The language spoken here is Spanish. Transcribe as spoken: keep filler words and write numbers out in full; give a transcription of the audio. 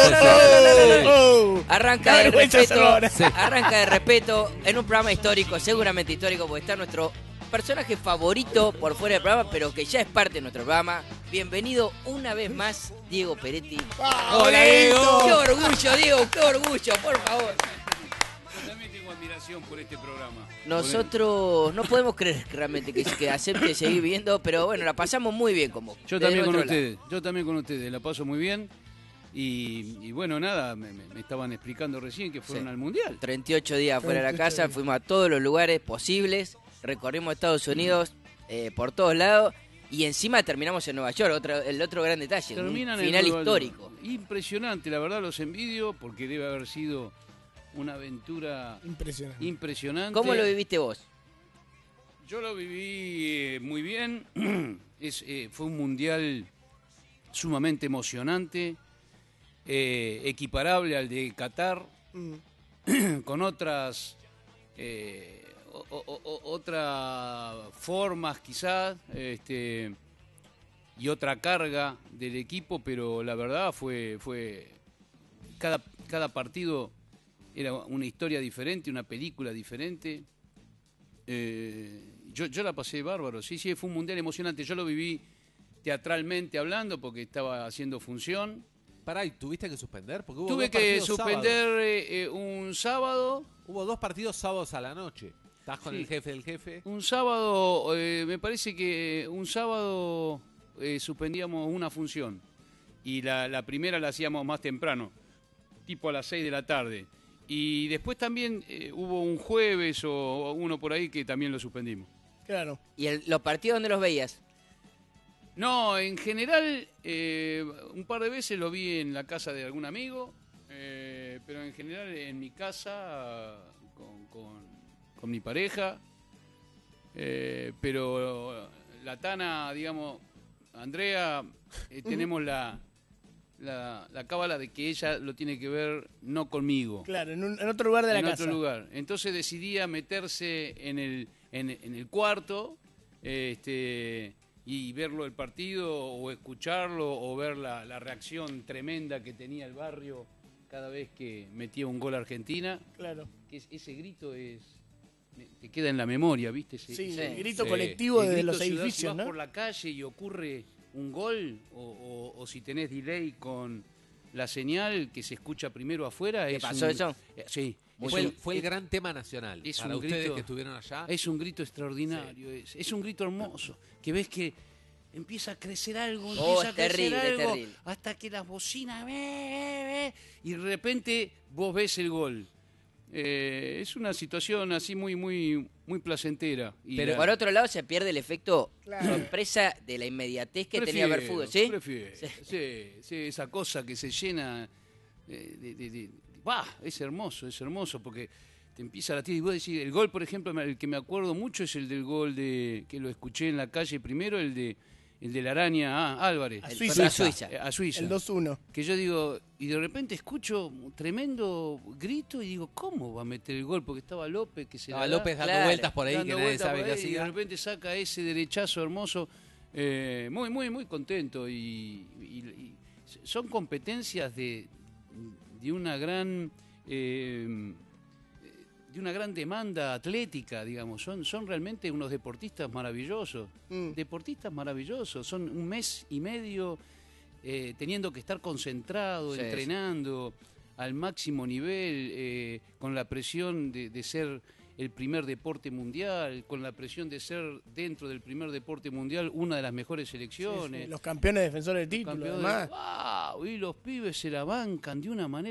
no, no, no, no, no, no. Arranca de respeto, Sí. arranca de respeto en un programa histórico, seguramente histórico, porque está nuestro personaje favorito por fuera del programa, pero que ya es parte de nuestro programa. Bienvenido una vez más, Diego Peretti. ¡Hola, Diego! ¡Qué orgullo, Diego! ¡Qué orgullo, por favor! Yo también tengo admiración por este programa. Nosotros no podemos creer realmente que, que acepte seguir viendo, pero bueno, la pasamos muy bien con vos. Yo de también con nuestro lado. ustedes, yo también con ustedes, la paso muy bien. Y, y bueno, nada, me, me- me estaban explicando recién que fueron Sí. al Mundial. treinta y ocho días fuera de la treinta y ocho casa, días. fuimos a todos los lugares posibles, recorrimos Estados Unidos eh, por todos lados y encima terminamos en Nueva York, otro, el otro gran detalle, Terminan un en final Nueva histórico. York. Impresionante, la verdad los envidio porque debe haber sido una aventura Impresionante. impresionante. ¿Cómo lo viviste vos? Yo lo viví eh, muy bien. Es, eh, fue un mundial sumamente emocionante, eh, equiparable al de Qatar, Mm. con otras eh, o- o- o- otras formas quizás, este, y otra carga del equipo, pero la verdad fue fue cada cada partido era una historia diferente, una película diferente. Eh, yo, yo la pasé bárbaro, sí, sí, fue un mundial emocionante. Yo lo viví teatralmente hablando porque estaba haciendo función. Pará, ¿y tuviste que suspender? Porque hubo Tuve dos que partidos suspender sábados. eh, eh, un sábado. Hubo dos partidos sábados a la noche. Estás con Sí. el jefe del jefe. Un sábado, eh, me parece que un sábado eh, suspendíamos una función. Y la, la primera la hacíamos más temprano, tipo a las seis de la tarde. Y después también eh, hubo un jueves o uno por ahí que también lo suspendimos. Claro. ¿Y el- los partidos dónde los veías? No, en general, eh, un par de veces lo vi en la casa de algún amigo, eh, pero en general en mi casa con, con- con mi pareja. Eh, pero la Tana, digamos, Andrea, eh, tenemos la, la, la cábala de que ella lo tiene que ver no conmigo. Claro, en, un- en otro lugar de la en casa. otro lugar. Entonces decidía meterse en el, en, en el cuarto este, y verlo el partido o escucharlo o ver la, la reacción tremenda que tenía el barrio cada vez que metía un gol Argentina. Claro. Que es- ese grito es me- te queda en la memoria, ¿viste? Ese- Sí, ese- el grito Sí. colectivo el de grito los ciudad, si edificios, vas ¿no? por la calle y ocurre un gol o, o- o si tenés delay con la señal que se escucha primero afuera. ¿Te es pasó un- eso? eh, sí. Muy es Fue, el, un- fue el gran tema nacional. es Para un ustedes grito- que estuvieron allá. Es un grito extraordinario, es, es un grito hermoso, que ves que empieza a crecer algo, empieza Oh, a es crecer terrible, es algo, terrible. hasta que las bocinas, ve, ve, ve, y de repente vos ves el gol. Eh, es una situación así muy, muy, muy placentera. Y Pero la- por otro lado se pierde el efecto Claro. sorpresa de la inmediatez que tenía ver Prefiero, fútbol, ¿sí? prefiero, Sí. sí, sí, esa cosa que se llena eh, de... de- de- ¡Bah! Es hermoso, es hermoso, porque te empieza a latir. Y vos decís, el gol, por ejemplo, el que me acuerdo mucho es el del gol de que lo escuché en la calle primero, el de el de la araña ah, Álvarez. A El- Suiza. contra Suiza. Eh, A Suiza. El dos uno. Que yo digo, y de repente escucho un tremendo grito y digo, ¿cómo va a meter el gol? Porque estaba López, que se Estaba la da, López dando Claro, vueltas por ahí dando que nadie vueltas sabe por qué ahí, y de hacía. repente saca ese derechazo hermoso. Eh, muy, muy, muy contento. Y, y- y son competencias de, de una gran... eh, de una gran demanda atlética, digamos, son, son realmente unos deportistas maravillosos, Mm. deportistas maravillosos, son un mes y medio eh, teniendo que estar concentrado, Sí, entrenando al máximo nivel, eh, con la presión de, de ser el primer deporte mundial, con la presión de ser dentro del primer deporte mundial una de las mejores selecciones. Sí, sí, los campeones defensores del título, Campeones, además. ¡wow! Y los pibes se la bancan de una manera